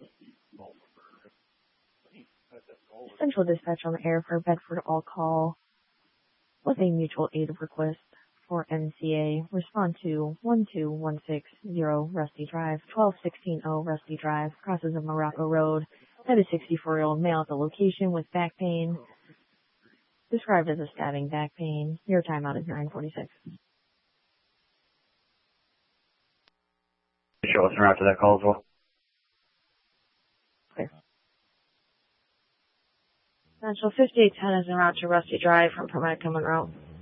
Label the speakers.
Speaker 1: Central Dispatch on the air for Bedford all call with a mutual aid request for NCA. Respond to 12160 Rusty Drive, 12160 Rusty Drive, crosses of Morocco Road. That is 64-year-old male at the location with back pain, described as a stabbing back pain. Your timeout is 9:46.
Speaker 2: Show us in route to that call as well.
Speaker 1: Clear. Central 5810 is en route to Rusty Drive from Paramedic Common Route.